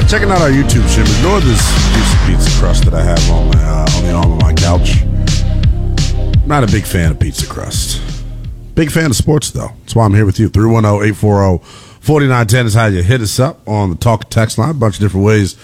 checking out our YouTube stream. Ignore this piece of pizza crust that I have on the arm of my couch. Not a big fan of pizza crust. Big fan of sports, though. That's why I'm here with you. 310-840-4910 is how you hit us up on the Talk text line. A bunch of different ways.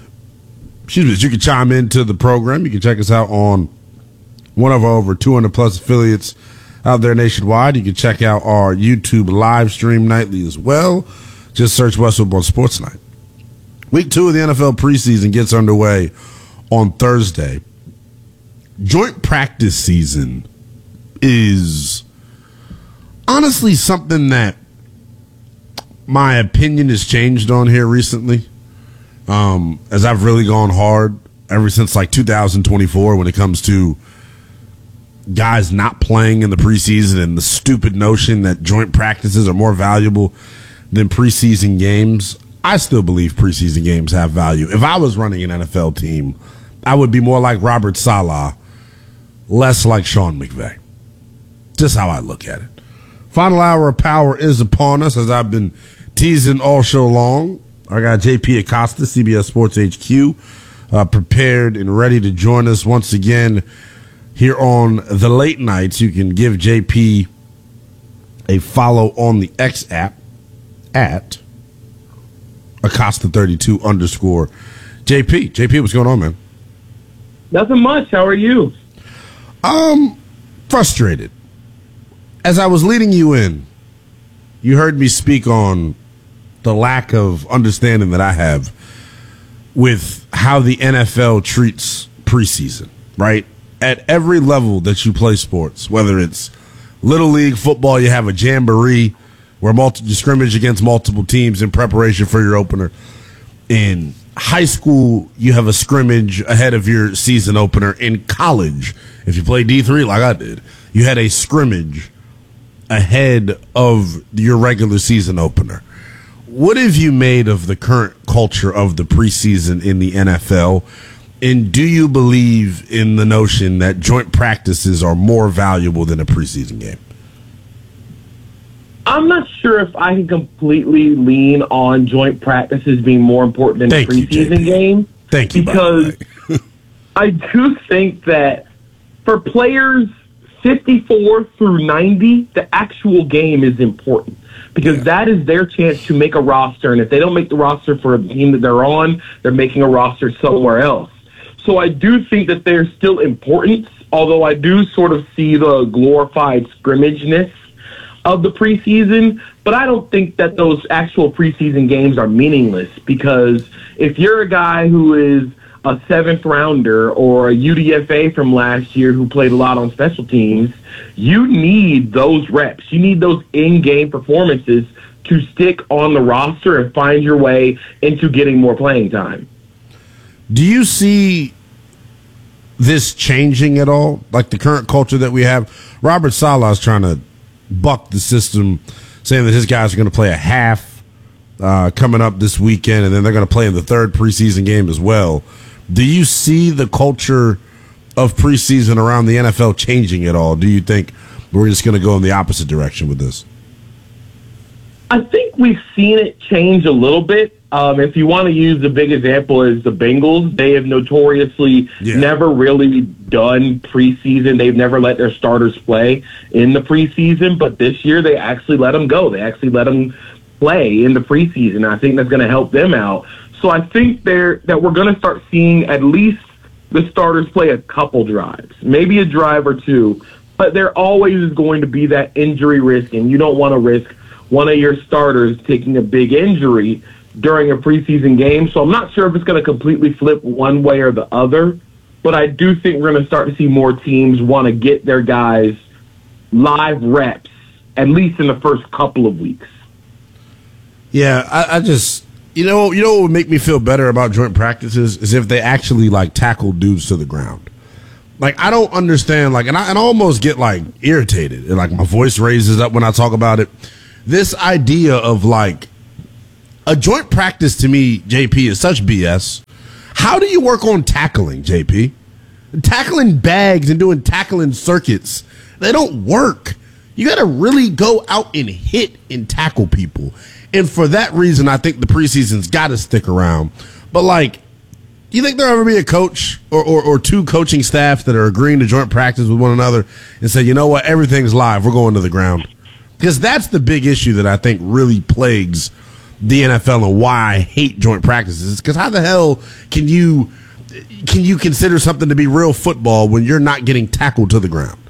You can chime into the program. You can check us out on one of our over 200-plus affiliates out there nationwide. You can check out our YouTube live stream nightly as well. Just search West Football Sports Night. Week 2 of the NFL preseason gets underway on Thursday. Joint practice season is honestly something that my opinion has changed on here recently. As I've really gone hard ever since like 2024 when it comes to guys not playing in the preseason and the stupid notion that joint practices are more valuable than preseason games. I still believe preseason games have value. If I was running an NFL team, I would be more like Robert Saleh, less like Sean McVay. Just how I look at it. Final hour of power is upon us, as I've been teasing all show long. I got JP Acosta, CBS Sports HQ, prepared and ready to join us once again here on the late nights. You can give JP a follow on the X app at Acosta32 _ JP, what's going on, man? Nothing much. How are you? Frustrated. As I was leading you in, you heard me speak on the lack of understanding that I have with how the NFL treats preseason, right? At every level that you play sports, whether it's Little League football, you have a jamboree where you scrimmage against multiple teams in preparation for your opener. In high school, you have a scrimmage ahead of your season opener. In college, if you play D3 like I did, you had a scrimmage ahead of your regular season opener. What have you made of the current culture of the preseason in the NFL? And do you believe in the notion that joint practices are more valuable than a preseason game? I'm not sure if I can completely lean on joint practices being more important than a preseason game. Thank you. Because I do think that for players 54 through 90, the actual game is important. Because that is their chance to make a roster. And if they don't make the roster for the team that they're on, they're making a roster somewhere else. So I do think that there's still importance, although I do sort of see the glorified scrimmageness of the preseason. But I don't think that those actual preseason games are meaningless, because if you're a guy who is a 7th rounder or a UDFA from last year who played a lot on special teams, you need those reps. You need those in-game performances to stick on the roster and find your way into getting more playing time. Do you see this changing at all? Like the current culture that we have? Robert Saleh is trying to buck the system, saying that his guys are going to play a half coming up this weekend, and then they're going to play in the third preseason game as well. Do you see the culture of preseason around the NFL changing at all? Do you think we're just going to go in the opposite direction with this? I think we've seen it change a little bit. If you want to use the big example is the Bengals, they have notoriously never really done preseason. They've never let their starters play in the preseason, but this year they actually let them go. They actually let them play in the preseason. I think that's going to help them out. So I think that we're going to start seeing at least the starters play a couple drives, maybe a drive or two, but there always is going to be that injury risk, and you don't want to risk one of your starters taking a big injury during a preseason game. So I'm not sure if it's going to completely flip one way or the other, but I do think we're going to start to see more teams want to get their guys live reps, at least in the first couple of weeks. Yeah, I just... You know what would make me feel better about joint practices is if they actually, like, tackle dudes to the ground. Like, I don't understand, like, and I almost get, like, irritated. And, like, my voice raises up when I talk about it. This idea of, like, a joint practice to me, JP, is such BS. How do you work on tackling, JP? Tackling bags and doing tackling circuits, they don't work. you got to really go out and hit and tackle people. And for that reason, I think the preseason's got to stick around. But, like, do you think there'll ever be a coach or two coaching staffs that are agreeing to joint practice with one another and say, you know what, everything's live, we're going to the ground? Because that's the big issue that I think really plagues the NFL and why I hate joint practices. Because how the hell can you consider something to be real football when you're not getting tackled to the ground?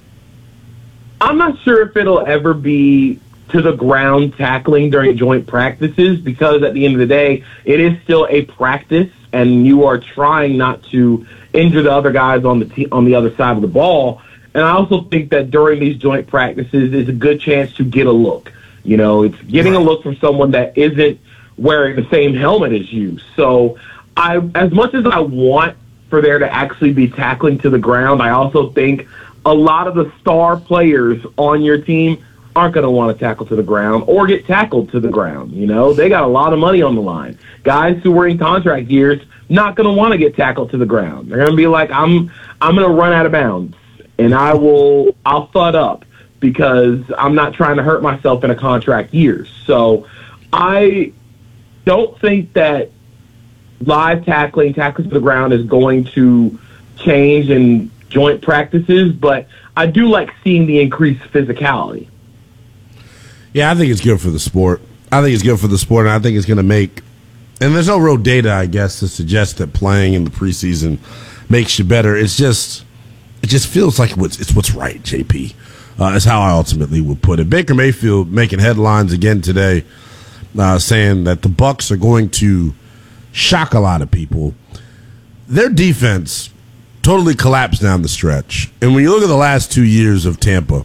I'm not sure if it'll ever be to the ground tackling during joint practices, because at the end of the day, it is still a practice, and you are trying not to injure the other guys on the other side of the ball. And I also think that during these joint practices is a good chance to get a look. You know, it's getting a look from someone that isn't wearing the same helmet as you. So as much as I want for there to actually be tackling to the ground, I also think a lot of the star players on your team aren't going to want to tackle to the ground or get tackled to the ground. You know, they got a lot of money on the line. Guys who were in contract years not going to want to get tackled to the ground. They're going to be like, I'm going to run out of bounds, and I'll thud up because I'm not trying to hurt myself in a contract year. So I don't think that live tackling to the ground is going to change in joint practices, but I do like seeing the increased physicality. Yeah, I think it's good for the sport. And I think it's going to make – and there's no real data, I guess, to suggest that playing in the preseason makes you better. It just feels like it's what's right, JP, is how I ultimately would put it. Baker Mayfield making headlines again today, saying that the Bucs are going to shock a lot of people. Their defense totally collapsed down the stretch. And when you look at the last 2 years of Tampa,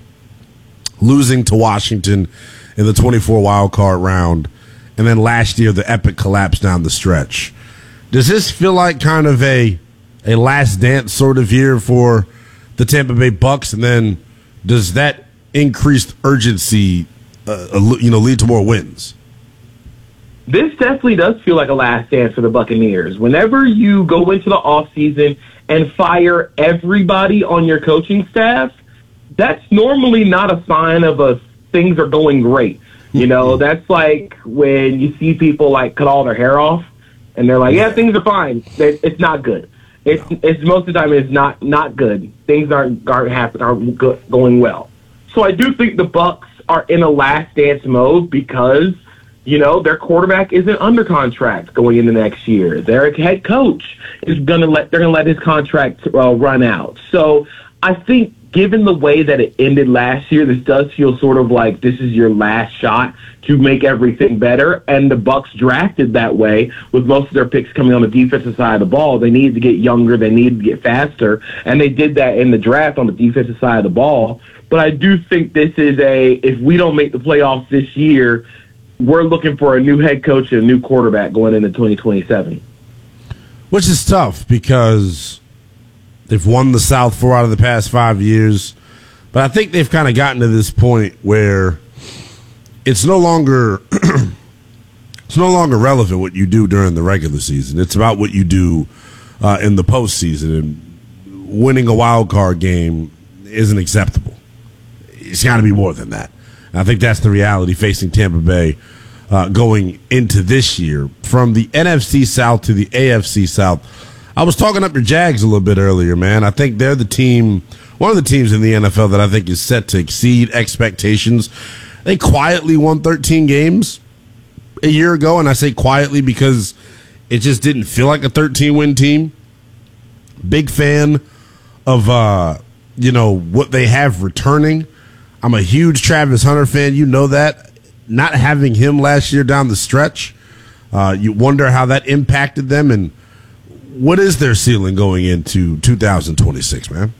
losing to Washington in the 24 wild card round, and then last year the epic collapse down the stretch. Does this feel like kind of a last dance sort of year for the Tampa Bay Bucs? And then does that increased urgency lead to more wins? This definitely does feel like a last dance for the Buccaneers. Whenever you go into the offseason and fire everybody on your coaching staff, that's normally not a sign of things are going great. You know, that's like when you see people like cut all their hair off and they're like, yeah, things are fine. It's not good. It's most of the time it's not good. Things aren't going well. So I do think the Bucs are in a last dance mode because, you know, their quarterback isn't under contract going into next year. Their head coach is they're gonna let his contract run out. So I think, given the way that it ended last year, this does feel sort of like this is your last shot to make everything better. And the Bucs drafted that way with most of their picks coming on the defensive side of the ball. They needed to get younger. They needed to get faster. And they did that in the draft on the defensive side of the ball. But I do think this is if we don't make the playoffs this year, we're looking for a new head coach and a new quarterback going into 2027. Which is tough because they've won the South 4 out of the past 5 years. But I think they've kind of gotten to this point where it's no longer relevant what you do during the regular season. It's about what you do in the postseason. And winning a wild card game isn't acceptable. It's got to be more than that. And I think that's the reality facing Tampa Bay going into this year. From the NFC South to the AFC South, I was talking up your Jags a little bit earlier, man. I think they're the team, one of the teams in the NFL that I think is set to exceed expectations. They quietly won 13 games a year ago, and I say quietly because it just didn't feel like a 13-win team. Big fan of what they have returning. I'm a huge Travis Hunter fan. You know that. Not having him last year down the stretch, you wonder how that impacted them. And what is their ceiling going into 2026, man?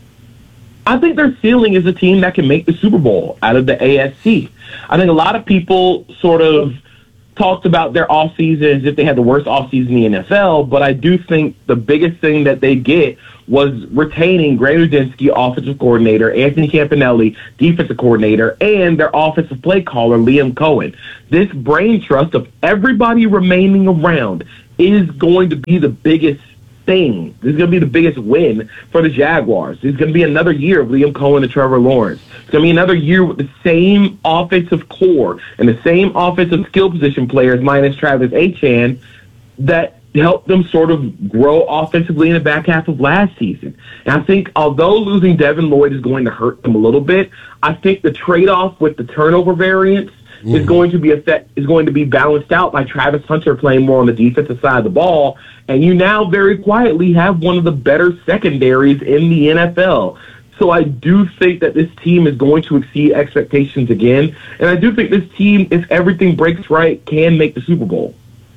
I think their ceiling is a team that can make the Super Bowl out of the AFC. I think a lot of people sort of talked about their offseason as if they had the worst offseason in the NFL, but I do think the biggest thing that they get was retaining Greg Rudinski, offensive coordinator, Anthony Campanelli, defensive coordinator, and their offensive play caller, Liam Cohen. This brain trust of everybody remaining around is going to be the biggest thing. This is going to be the biggest win for the Jaguars. It's going to be another year of Liam Cohen and Trevor Lawrence. It's going to be another year with the same offensive core and the same offensive skill position players minus Travis Etienne that helped them sort of grow offensively in the back half of last season. And I think although losing Devin Lloyd is going to hurt them a little bit, I think the trade-off with the turnover variance is going to be balanced out by Travis Hunter playing more on the defensive side of the ball, and you now very quietly have one of the better secondaries in the NFL. So I do think that this team is going to exceed expectations again, and I do think this team, if everything breaks right, can make the Super Bowl.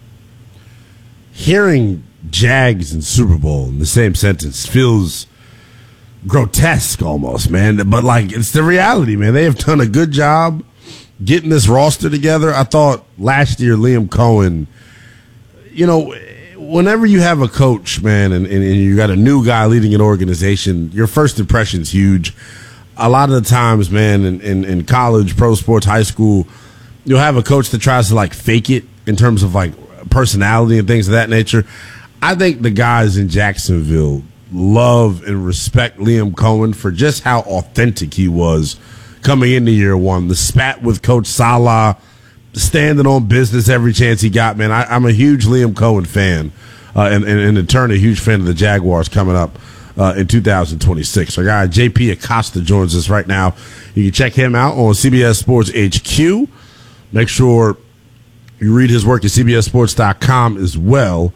Hearing Jags and Super Bowl in the same sentence feels grotesque almost, man. But, like, it's the reality, man. They have done a good job getting this roster together. I thought last year Liam Cohen, you know, whenever you have a coach, man, and you got a new guy leading an organization, your first impression is huge. A lot of the times, man, in college, pro sports, high school, you'll have a coach that tries to, like, fake it in terms of, like, personality and things of that nature. I think the guys in Jacksonville love and respect Liam Cohen for just how authentic he was coming into year one. The spat with Coach Salah, standing on business every chance he got, man. I'm a huge Liam Cohen fan, and in turn a huge fan of the Jaguars coming up in 2026. Our guy JP Acosta joins us right now. You can check him out on CBS Sports HQ. Make sure you read his work at CBSSports.com as well.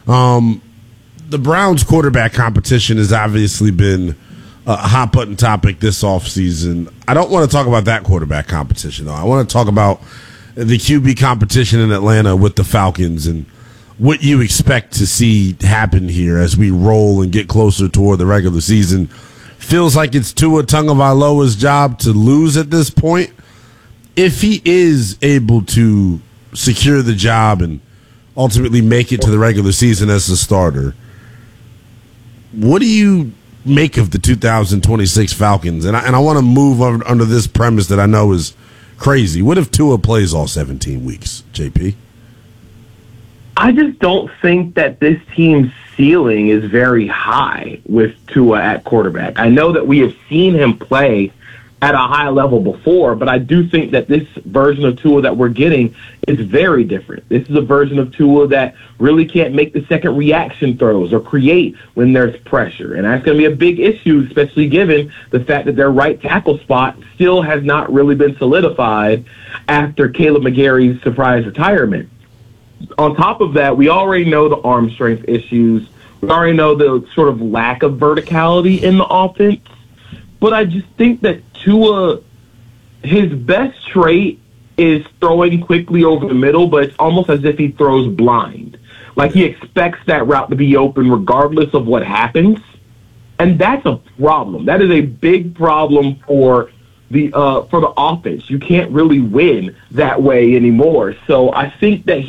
The Browns quarterback competition has obviously been a hot-button topic this offseason. I don't want to talk about that quarterback competition, though. I want to talk about the QB competition in Atlanta with the Falcons and what you expect to see happen here as we roll and get closer toward the regular season. Feels like it's Tua Tagovailoa's job to lose at this point. If he is able to secure the job and ultimately make it to the regular season as a starter, what do you make of the 2026 Falcons? And I want to move under this premise that I know is crazy. What if Tua plays all 17 weeks, JP? I just don't think that this team's ceiling is very high with Tua at quarterback. I know that we have seen him play at a high level before, but I do think that this version of Tua that we're getting is very different. This is a version of Tua that really can't make the second reaction throws or create when there's pressure. And that's going to be a big issue, especially given the fact that their right tackle spot still has not really been solidified after Caleb McGarry's surprise retirement. On top of that, we already know the arm strength issues. We already know the sort of lack of verticality in the offense. But I just think that Tua, his best trait is throwing quickly over the middle, but it's almost as if he throws blind. Like he expects that route to be open regardless of what happens. And that's a problem. That is a big problem for the offense. You can't really win that way anymore. So I think that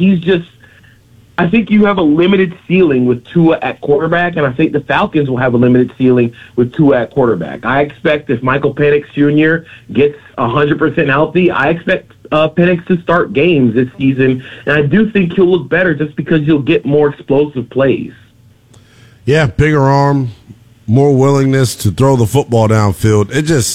I think you have a limited ceiling with Tua at quarterback, and I think the Falcons will have a limited ceiling with Tua at quarterback. I expect if Michael Penix Jr. gets 100% healthy, I expect Penix to start games this season, and I do think he'll look better just because you'll get more explosive plays. Yeah, bigger arm, more willingness to throw the football downfield.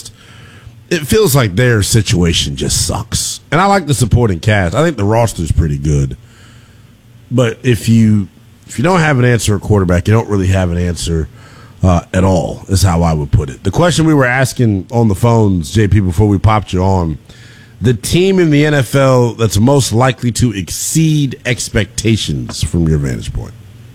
It feels like their situation just sucks. And I like the supporting cast. I think the roster's pretty good. But if you don't have an answer at quarterback, you don't really have an answer at all, is how I would put it. The question we were asking on the phones, JP, before we popped you on, the team in the NFL that's most likely to exceed expectations from your vantage point.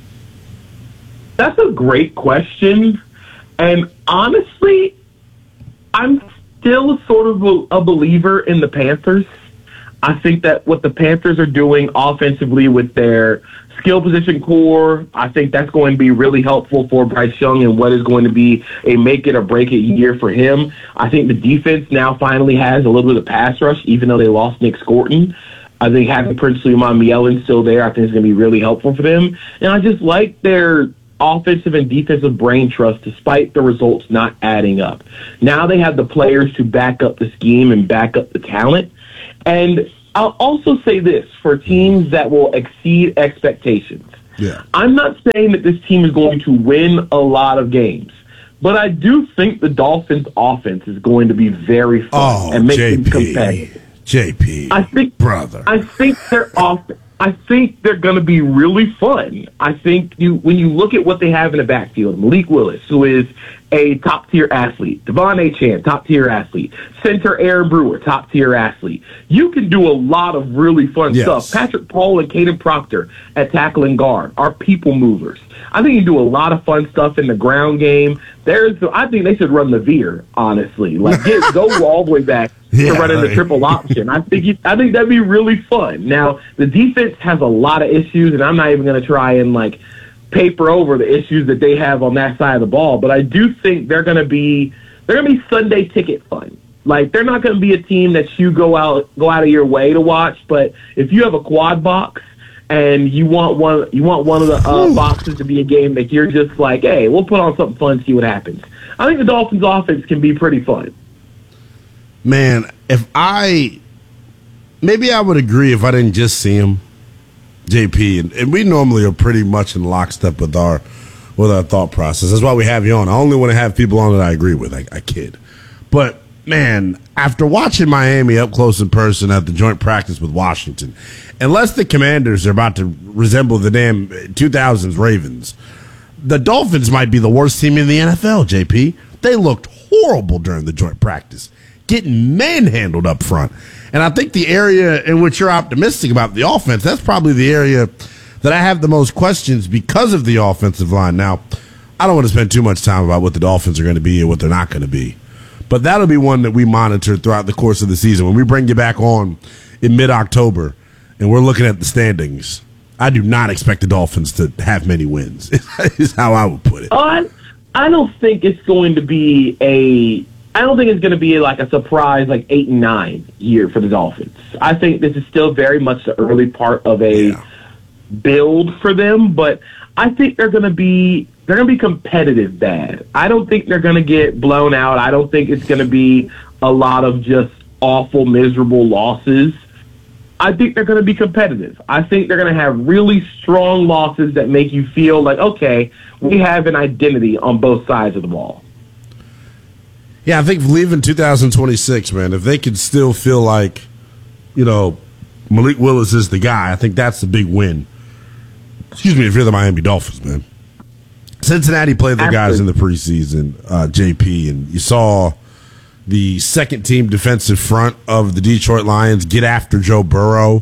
That's a great question. And honestly, I'm still sort of a believer in the Panthers. I think that what the Panthers are doing offensively with their skill position core, I think that's going to be really helpful for Bryce Young and what is going to be a make it or break it year for him. I think the defense now finally has a little bit of pass rush, even though they lost Nick Scorton. I think having Princely Mumiello still there, I think is going to be really helpful for them. And I just like their offensive and defensive brain trust despite the results not adding up. Now they have the players to back up the scheme and back up the talent. And I'll also say this, for teams that will exceed expectations, Yeah. I'm not saying that this team is going to win a lot of games, but I do think the Dolphins' offense is going to be very fun and make them competitive. JP, I think they're going to be really fun. I think when you look at what they have in the backfield, Malik Willis, who is a top-tier athlete, Devon Achane, top-tier athlete, center Aaron Brewer, top-tier athlete. You can do a lot of really fun stuff. Patrick Paul and Caden Proctor at tackle and guard are people movers. I think you do a lot of fun stuff in the ground game. I think they should run the veer, honestly. Like, go all the way back to running the triple option. I think that'd be really fun. Now, the defense has a lot of issues, and I'm not even going to try and, paper over the issues that they have on that side of the ball. But I do think they're going to be Sunday ticket fun. Like, they're not going to be a team that you go out of your way to watch. But if you have a quad box and you want one of the boxes to be a game that you're just like, hey, we'll put on something fun, see what happens. I think the Dolphins' offense can be pretty fun. Man, maybe I would agree if I didn't just see him, JP, and we normally are pretty much in lockstep with our thought process. That's why we have you on. I only want to have people on that I agree with. I kid. But, man, after watching Miami up close in person at the joint practice with Washington, unless the Commanders are about to resemble the damn 2000s Ravens, the Dolphins might be the worst team in the NFL, JP. They looked horrible during the joint practice, getting manhandled up front. And I think the area in which you're optimistic about the offense, that's probably the area that I have the most questions because of the offensive line. Now, I don't want to spend too much time about what the Dolphins are going to be and what they're not going to be. But that'll be one that we monitor throughout the course of the season. When we bring you back on in mid-October and we're looking at the standings, I do not expect the Dolphins to have many wins, is how I would put it. I don't think it's going to be like a surprise, 8-9 year for the Dolphins. I think this is still very much the early part of a build for them, but I think they're going to be competitive bad. I don't think they're going to get blown out. I don't think it's going to be a lot of just awful, miserable losses. I think they're going to be competitive. I think they're going to have really strong losses that make you feel like, okay, we have an identity on both sides of the ball. Yeah, I think leaving 2026, man, if they could still feel like, Malik Willis is the guy, I think that's the big win. Excuse me, if you're the Miami Dolphins, man. Cincinnati played their guys in the preseason, JP, and you saw the second-team defensive front of the Detroit Lions get after Joe Burrow.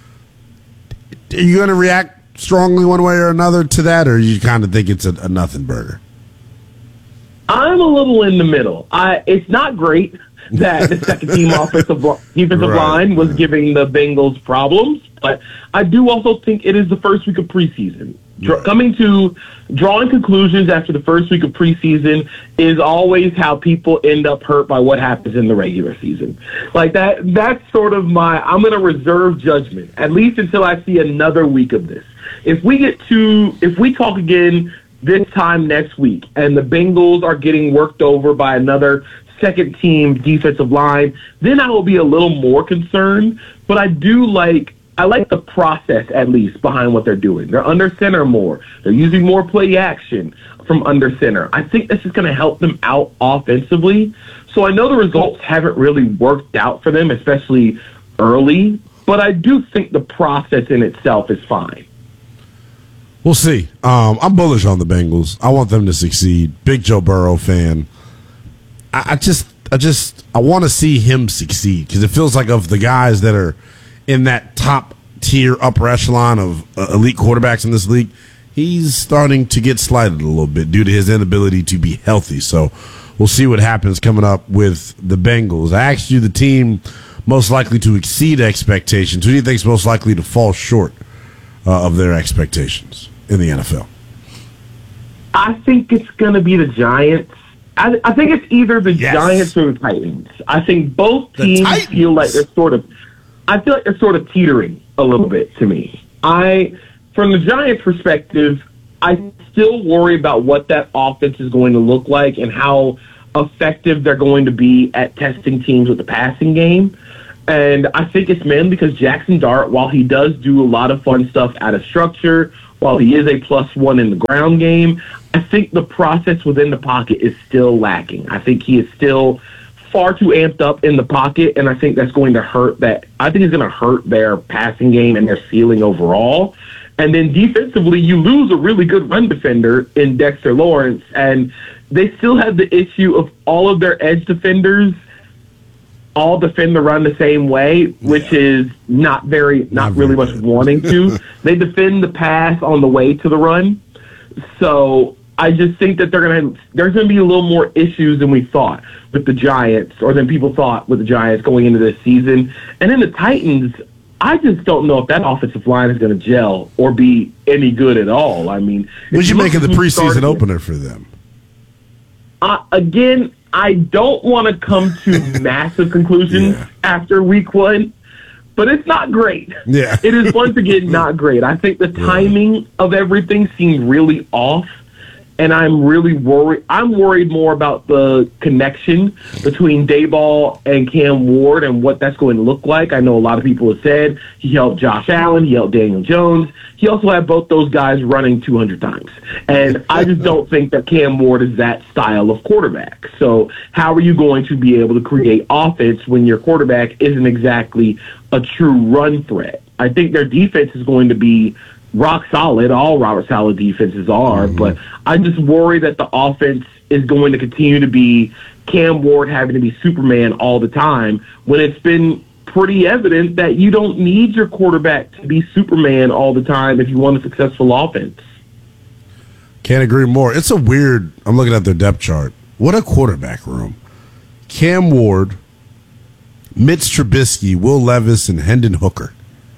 Are you going to react strongly one way or another to that, or you kind of think it's a nothing burger? I'm a little in the middle. It's not great that the second-team defensive line was giving the Bengals problems, but I do also think it is the first week of preseason. Drawing conclusions after the first week of preseason is always how people end up hurt by what happens in the regular season. Like that's sort of I'm going to reserve judgment, at least until I see another week of this. If we talk again this time next week and the Bengals are getting worked over by another second-team defensive line, then I will be a little more concerned. But I like the process, at least, behind what they're doing. They're under center more. They're using more play action from under center. I think this is going to help them out offensively. So I know the results haven't really worked out for them, especially early, but I do think the process in itself is fine. We'll see. I'm bullish on the Bengals. I want them to succeed. Big Joe Burrow fan. I want to see him succeed because it feels like of the guys that are in that top tier upper echelon of elite quarterbacks in this league, he's starting to get slighted a little bit due to his inability to be healthy. So we'll see what happens coming up with the Bengals. I asked you the team most likely to exceed expectations. Who do you think is most likely to fall short of their expectations in the NFL? I think it's going to be the Giants. I think it's either the Giants or the Titans. I think both teams feel like they're sort of teetering a little bit to me. From the Giants' perspective, I still worry about what that offense is going to look like and how effective they're going to be at testing teams with the passing game. And I think it's mainly because Jackson Dart, while he does do a lot of fun stuff out of structure, while he is a +1 in the ground game, I think the process within the pocket is still lacking. I think he is still far too amped up in the pocket, and I think that's going to hurt that. I think it's going to hurt their passing game and their ceiling overall. And then defensively, you lose a really good run defender in Dexter Lawrence, and they still have the issue of all of their edge defenders all defend the run the same way, which is not really much wanting to. They defend the pass on the way to the run. So I just think that there's going to be a little more issues than we thought with the Giants, or than people thought with the Giants going into this season. And then the Titans, I just don't know if that offensive line is going to gel or be any good at all. I mean, what you make of the preseason opener for them? Again, I don't want to come to massive conclusions after week 1, but it's not great. Yeah. It is once again not great. I think the timing of everything seemed really off, and I'm really worried. I'm worried more about the connection between Daboll and Cam Ward and what that's going to look like. I know a lot of people have said he helped Josh Allen, he helped Daniel Jones. He also had both those guys running 200 times. And I just don't think that Cam Ward is that style of quarterback. So how are you going to be able to create offense when your quarterback isn't exactly a true run threat? I think their defense is going to be rock solid. All Robert Saleh defenses are, but I just worry that the offense is going to continue to be Cam Ward having to be Superman all the time, when it's been pretty evident that you don't need your quarterback to be Superman all the time if you want a successful offense. Can't agree more. It's a weird, I'm looking at their depth chart. What a quarterback room. Cam Ward, Mitch Trubisky, Will Levis, and Hendon Hooker.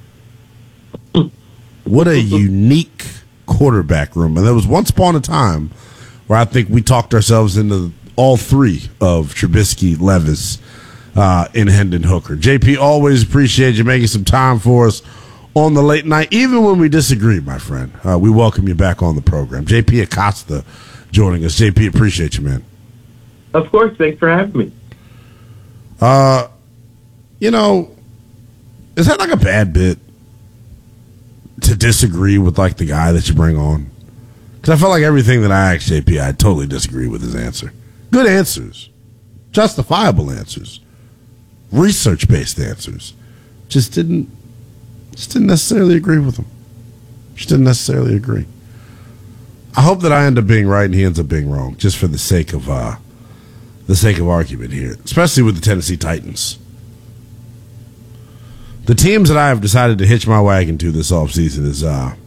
What a unique quarterback room. And there was once upon a time where I think we talked ourselves into all three of Trubisky, Levis, and Hendon Hooker. JP, always appreciate you making some time for us on the late night, even when we disagree, my friend. We welcome you back on the program. JP Acosta joining us. JP, appreciate you, man. Of course. Thanks for having me. Is that like a bad bit to disagree with, like, the guy that you bring on? Because I felt like everything that I asked JP, I totally disagree with his answer. Good answers. Justifiable answers. Research-based answers. Just didn't necessarily agree with him. Just didn't necessarily agree. I hope that I end up being right and he ends up being wrong, just for the sake of argument here, especially with the Tennessee Titans. The teams that I have decided to hitch my wagon to this offseason is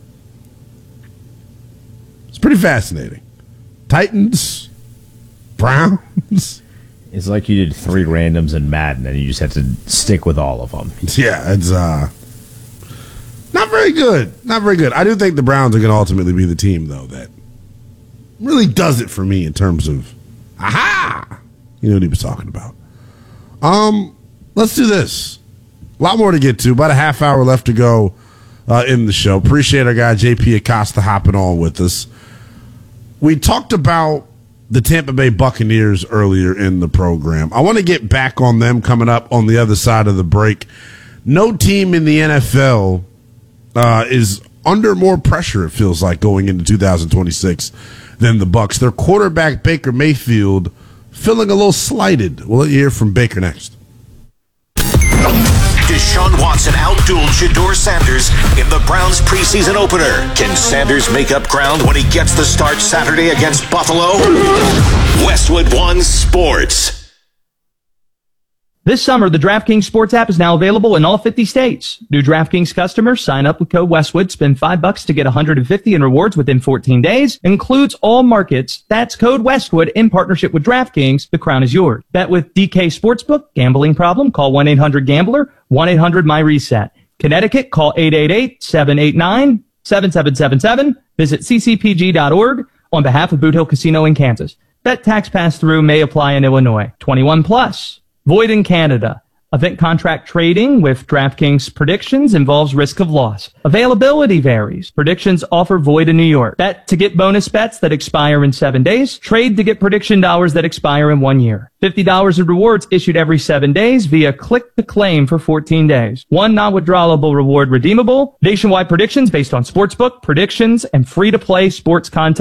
it's pretty fascinating. Titans, Browns. It's like you did 3 randoms in Madden and you just had to stick with all of them. Yeah, it's not very good. Not very good. I do think the Browns are going to ultimately be the team, though, that really does it for me in terms of, aha! You know what he was talking about. Let's do this. A lot more to get to. About a half hour left to go in the show. Appreciate our guy JP Acosta hopping on with us. We talked about the Tampa Bay Buccaneers earlier in the program. I want to get back on them coming up on the other side of the break. No team in the NFL is under more pressure, it feels like, going into 2026 than the Bucs. Their quarterback, Baker Mayfield, feeling a little slighted. We'll let you hear from Baker next. Deshaun Watson outdueled Shedeur Sanders in the Browns preseason opener. Can Sanders make up ground when he gets the start Saturday against Buffalo? Westwood One Sports. This summer, the DraftKings Sports app is now available in all 50 states. New DraftKings customers sign up with code Westwood, spend $5 to get $150 in rewards within 14 days. Includes all markets. That's code Westwood in partnership with DraftKings. The crown is yours. Bet with DK Sportsbook. Gambling problem? Call 1-800-GAMBLER. 1-800-MY-RESET. Connecticut, call 888-789-7777. Visit ccpg.org on behalf of Boot Hill Casino in Kansas. Bet tax pass-through may apply in Illinois. 21 plus. Void in Canada. Event contract trading with DraftKings predictions involves risk of loss. Availability varies. Predictions offer void in New York. Bet to get bonus bets that expire in 7 days. Trade to get prediction dollars that expire in 1 year. $50 in rewards issued every 7 days via click to claim for 14 days. One non-withdrawable reward redeemable. Nationwide predictions based on sportsbook, predictions, and free-to-play sports content.